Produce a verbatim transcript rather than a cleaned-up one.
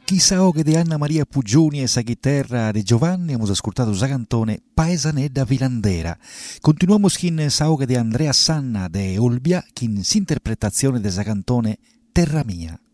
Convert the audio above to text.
Chisaoghe de Anna Maria Pugioni e sa chitarra de Giovanni abbiamo ascoltato sa cantone Paesanedda Vilandera. Continuiamo con saoghe de Andrea Sanna de Olbia, con s'interpretazione de sa cantone Terra Mia.